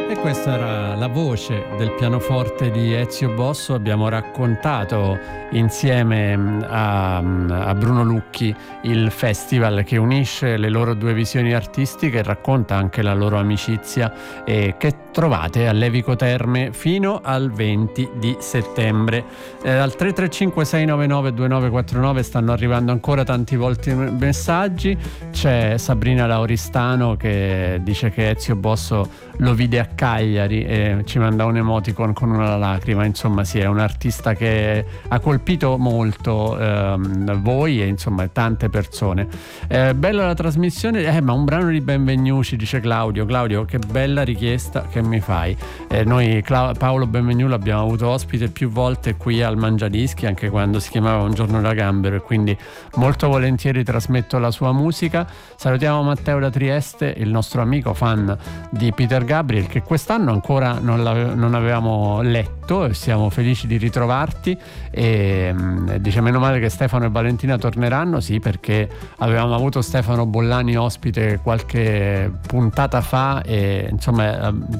E questa era la voce del pianoforte di Ezio Bosso. Abbiamo raccontato insieme a Bruno Lucchi il festival che unisce le loro due visioni artistiche e racconta anche la loro amicizia, che trovate a Levico Terme fino al 20 di settembre. Al 335 699 2949 stanno arrivando ancora tanti messaggi. C'è Sabrina Lauristano che dice che Ezio Bosso lo vide a Cagliari e ci manda un emoticon con una lacrima. Insomma, sì, è un artista che ha colpito molto voi e insomma tante persone. Bella la trasmissione, ma un brano di Benvenuti, dice Claudio. Claudio, che bella richiesta che mi fai. Noi Paolo Benvenu l'abbiamo avuto ospite più volte qui al Mangiadischi, anche quando si chiamava Un giorno da Gambero, e quindi molto volentieri trasmetto la sua musica. Salutiamo Matteo da Trieste, il nostro amico fan di Peter Gabriel, che quest'anno ancora non avevamo letto, e siamo felici di ritrovarti. E dice: meno male che Stefano e Valentina torneranno. Sì, perché avevamo avuto Stefano Bollani ospite qualche puntata fa e insomma